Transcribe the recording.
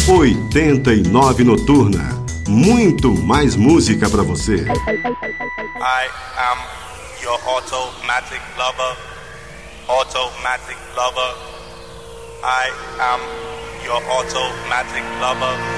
89 Noturna. Muito mais música pra você. I am your automatic lover. Automatic lover. I am your automatic lover.